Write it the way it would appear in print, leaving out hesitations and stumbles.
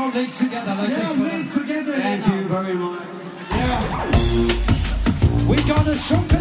all live together like this. Live together. Thank you very much. Yeah. We're gonna show